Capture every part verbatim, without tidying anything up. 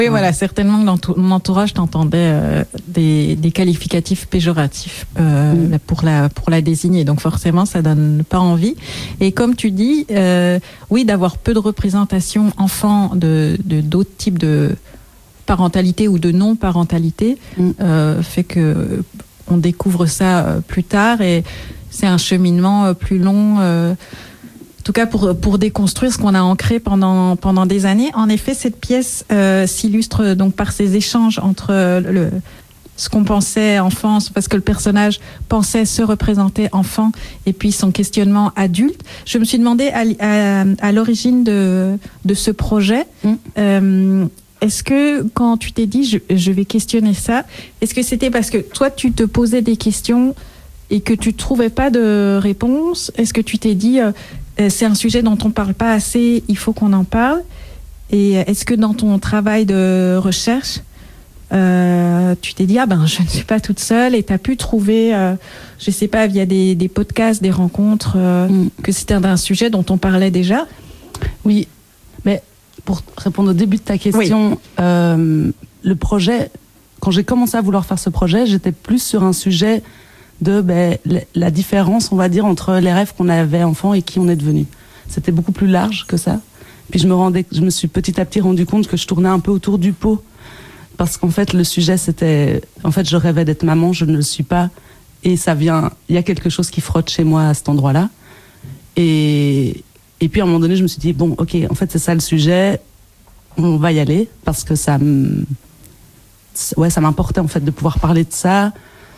Oui, hein. Voilà, certainement dans tout mon entourage, t'entendais euh, des, des qualificatifs péjoratifs euh, mmh. pour la pour la désigner. Donc forcément, ça donne pas envie. Et comme tu dis, euh, oui, d'avoir peu de représentation enfant de de d'autres types de parentalité ou de non-parentalité mmh. euh, fait que on découvre ça plus tard et c'est un cheminement plus long. Euh, En tout cas, pour, pour déconstruire ce qu'on a ancré pendant, pendant des années. En effet, cette pièce euh, s'illustre donc par ces échanges entre le, ce qu'on pensait enfant, parce que le personnage pensait se représenter enfant, et puis son questionnement adulte. Je me suis demandé à, à, à l'origine de, de ce projet, mmh. euh, est-ce que quand tu t'es dit je, je vais questionner ça, est-ce que c'était parce que toi, tu te posais des questions et que tu trouvais pas de réponse? Est-ce que tu t'es dit... Euh, c'est un sujet dont on ne parle pas assez, il faut qu'on en parle. Et est-ce que dans ton travail de recherche, euh, tu t'es dit, ah ben, je ne suis pas toute seule et tu as pu trouver, euh, je ne sais pas, via des, des podcasts, des rencontres, euh, mm. que c'était un, un sujet dont on parlait déjà? Oui, mais pour répondre au début de ta question, oui. euh, le projet, quand j'ai commencé à vouloir faire ce projet, j'étais plus sur un sujet... de ben, la différence, on va dire, entre les rêves qu'on avait enfant et qui on est devenu. C'était beaucoup plus large que ça. Puis je me rendais, je me suis petit à petit rendu compte que je tournais un peu autour du pot. Parce qu'en fait, le sujet, c'était... En fait, je rêvais d'être maman, je ne le suis pas. Et ça vient... Il y a quelque chose qui frotte chez moi à cet endroit-là. Et, et puis, à un moment donné, je me suis dit, bon, ok, en fait, c'est ça le sujet. On va y aller. Parce que ça me... Ouais, ça m'importait, en fait, de pouvoir parler de ça.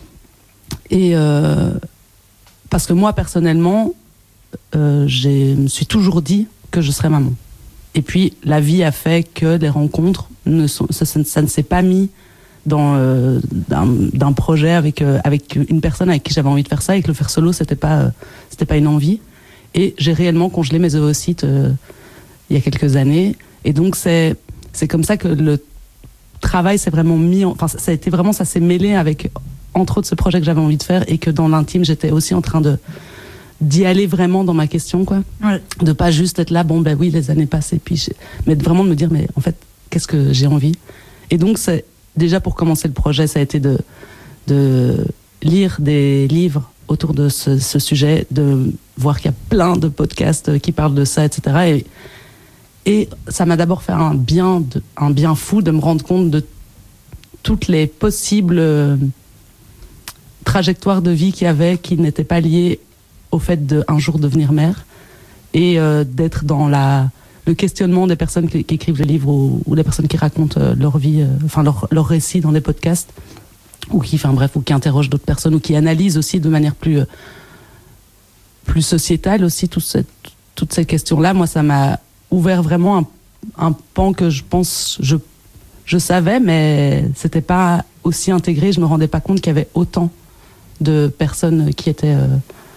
Et euh, parce que moi, personnellement, euh, je me suis toujours dit que je serais maman. Et puis, la vie a fait que les rencontres, ne sont, ça, ça, ça ne s'est pas mis dans euh, d'un, d'un projet avec, euh, avec une personne avec qui j'avais envie de faire ça, et que le faire solo, c'était pas, euh, c'était pas une envie. Et j'ai réellement congelé mes ovocytes euh, il y a quelques années. Et donc, c'est, c'est comme ça que le travail s'est vraiment mis... En, enfin, ça a été vraiment... Ça s'est mêlé avec... entre autres ce projet que j'avais envie de faire, et que dans l'intime j'étais aussi en train de d'y aller vraiment dans ma question, quoi. Ouais. De pas juste être là, bon ben oui, les années passent, et puis je... mais vraiment de me dire, mais en fait, qu'est-ce que j'ai envie? Et donc c'est déjà, pour commencer le projet, ça a été de de lire des livres autour de ce, ce sujet, de voir qu'il y a plein de podcasts qui parlent de ça, et cetera. Et, et ça m'a d'abord fait un bien, de, un bien fou de me rendre compte de toutes les possibles trajectoire de vie qu'il y avait qui n'était pas liée au fait d'un jour devenir mère, et euh, d'être dans la, le questionnement des personnes qui, qui écrivent les livres, ou, ou des personnes qui racontent euh, leur vie, euh, enfin leur, leur récit dans des podcasts, ou qui, enfin bref, ou qui interrogent d'autres personnes, ou qui analysent aussi de manière plus, euh, plus sociétale aussi toute cette, toutes ces questions-là. Moi, ça m'a ouvert vraiment un, un pan que je pense, je, je savais, mais c'était pas aussi intégré, je me rendais pas compte qu'il y avait autant de personnes qui étaient euh,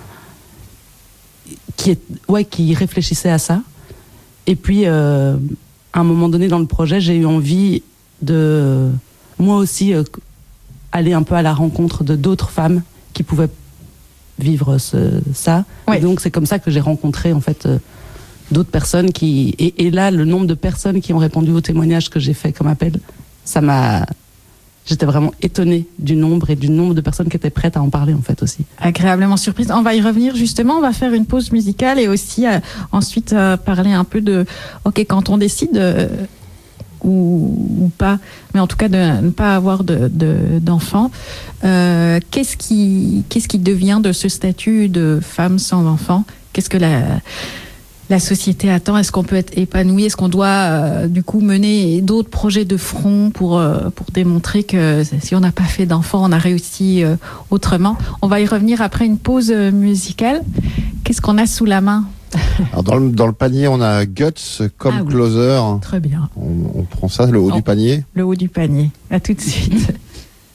qui est, ouais qui réfléchissaient à ça. Et puis euh, à un moment donné dans le projet, j'ai eu envie de moi aussi euh, aller un peu à la rencontre de d'autres femmes qui pouvaient vivre ce, ça. Ouais. Et donc c'est comme ça que j'ai rencontré en fait euh, d'autres personnes qui et, et là le nombre de personnes qui ont répondu au témoignage que j'ai fait comme appel, ça m'a J'étais vraiment étonnée du nombre et du nombre de personnes qui étaient prêtes à en parler, en fait, aussi. Agréablement surprise. On va y revenir, justement. On va faire une pause musicale et aussi euh, ensuite euh, parler un peu de... OK, quand on décide, euh, ou, ou pas, mais en tout cas de ne pas avoir de, de, d'enfants, euh, qu'est-ce qui, qu'est-ce qui devient de ce statut de femme sans enfant? Qu'est-ce que la... la société attend? Est-ce qu'on peut être épanoui? Est-ce qu'on doit euh, du coup mener d'autres projets de front pour, euh, pour démontrer que si on n'a pas fait d'enfants, on a réussi euh, autrement? On va y revenir après une pause musicale. Qu'est-ce qu'on a sous la main? Alors dans, le, dans le panier, on a Guts comme ah, oui. Closer. Très bien. On, on prend ça, le haut non. du panier. Le haut du panier. À tout de suite.